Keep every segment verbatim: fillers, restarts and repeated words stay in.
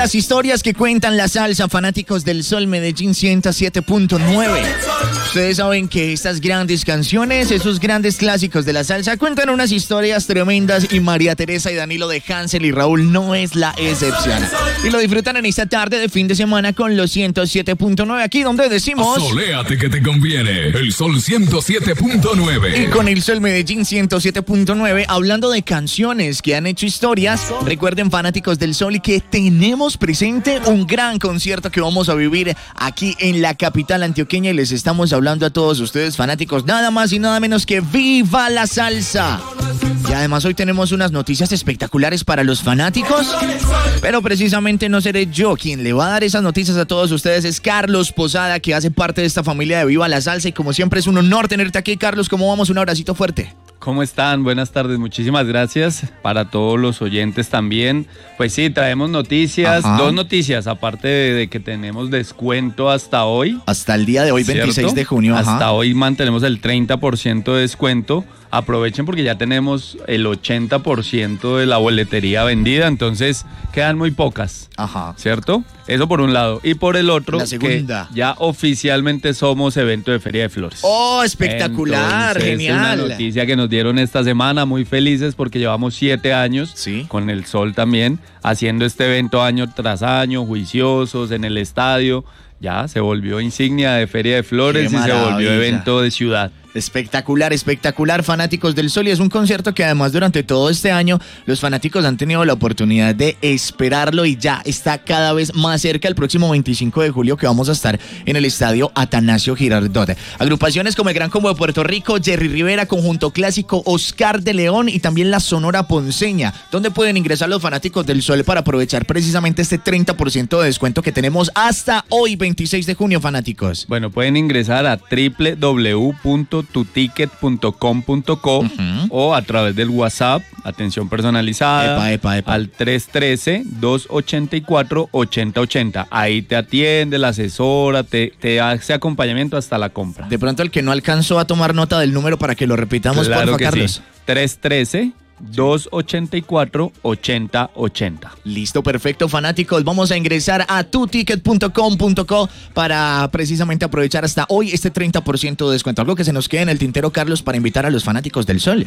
las historias que cuentan la salsa, fanáticos del Sol Medellín ciento siete punto nueve. Ustedes saben que estas grandes canciones, esos grandes clásicos de la salsa, cuentan unas historias tremendas y María Teresa y Danilo de Hansel y Raúl no es la excepción. Y lo disfrutan en esta tarde de fin de semana con los ciento siete punto nueve, aquí donde decimos... Soléate que te conviene, el Sol ciento siete punto nueve. Y con el Sol Medellín ciento siete punto nueve, hablando de canciones que han hecho historias, recuerden, fanáticos del Sol, y que tenemos presente un gran concierto que vamos a vivir aquí en la capital antioqueña y les estamos hablando a todos ustedes, fanáticos, nada más y nada menos que ¡Viva la Salsa! Y además hoy tenemos unas noticias espectaculares para los fanáticos, pero precisamente no seré yo quien le va a dar esas noticias a todos ustedes, es Carlos Posada, que hace parte de esta familia de Viva la Salsa, y como siempre es un honor tenerte aquí, Carlos. ¿Cómo vamos? Un abracito fuerte. ¿Cómo están? Buenas tardes, muchísimas gracias para todos los oyentes también. Pues sí, traemos noticias, Ajá. dos noticias, aparte de, de que tenemos descuento hasta hoy. Hasta el día de hoy, ¿cierto? veintiséis de junio. Ajá. Hasta hoy mantenemos el treinta por ciento de descuento. Aprovechen porque ya tenemos el ochenta por ciento de la boletería vendida, entonces quedan muy pocas, Ajá. ¿cierto? Eso por un lado. Y por el otro, la segunda. que ya oficialmente somos evento de Feria de Flores. ¡Oh, espectacular! Entonces, ¡Genial! Es una noticia que nos dieron esta semana, muy felices porque llevamos siete años, ¿sí? con el Sol también, haciendo este evento año tras año, juiciosos en el estadio. Ya se volvió insignia de Feria de Flores y se volvió evento de ciudad. Espectacular, espectacular, fanáticos del Sol, y es un concierto que además durante todo este año los fanáticos han tenido la oportunidad de esperarlo y ya está cada vez más cerca el próximo veinticinco de julio que vamos a estar en el estadio Atanasio Girardot. Agrupaciones como el Gran Combo de Puerto Rico, Jerry Rivera, Conjunto Clásico, Oscar de León y también la Sonora Ponceña, donde pueden ingresar los fanáticos del Sol para aprovechar precisamente este treinta por ciento de descuento que tenemos hasta hoy, veintiséis de junio, fanáticos. Bueno, pueden ingresar a doble u doble u doble u punto tu ticket punto com punto co uh-huh. o a través del WhatsApp, atención personalizada, epa, epa, epa. al tres uno tres, dos ocho cuatro, ocho cero ocho cero. Ahí te atiende la asesora, te, te hace acompañamiento hasta la compra. De pronto el que no alcanzó a tomar nota del número para que lo repitamos, claro porfa, que Carlos. Sí. tres uno tres, dos ocho cuatro, ocho cero ocho cero. Listo, perfecto, fanáticos. Vamos a ingresar a tu ticket punto com punto co para precisamente aprovechar hasta hoy este treinta por ciento de descuento. Algo que se nos quede en el tintero, Carlos, para invitar a los fanáticos del Sol.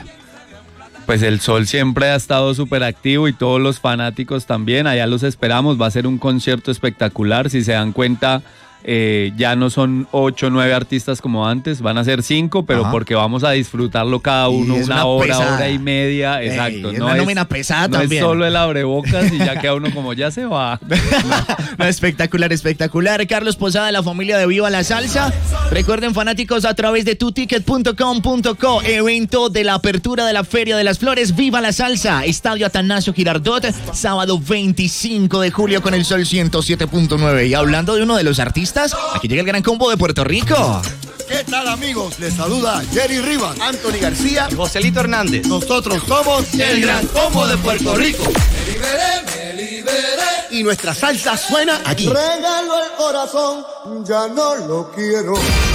Pues el Sol siempre ha estado súper activo y todos los fanáticos también. Allá los esperamos. Va a ser un concierto espectacular. Si se dan cuenta, Eh, ya no son ocho o nueve artistas como antes, van a ser cinco, pero Ajá. porque vamos a disfrutarlo cada uno una, una hora, pesada. hora y media, Ey, exacto. Es no una es, nómina pesada no también. es solo el abrebocas y ya queda uno como ya se va. No. No, espectacular, espectacular. Carlos Posada de la familia de Viva la Salsa. Recuerden, fanáticos, a través de tu ticket punto com punto co, evento de la apertura de la Feria de las Flores, Viva la Salsa, Estadio Atanasio Girardot, sábado veinticinco de julio con el Sol ciento siete punto nueve. Y hablando de uno de los artistas, aquí llega el Gran Combo de Puerto Rico. ¿Qué tal, amigos? Les saluda Jerry Rivas, Anthony García y Joselito Hernández. Nosotros somos el Gran Combo de Puerto Rico. Me liberé, me liberé. Y nuestra salsa suena aquí. Regalo el corazón, ya no lo quiero.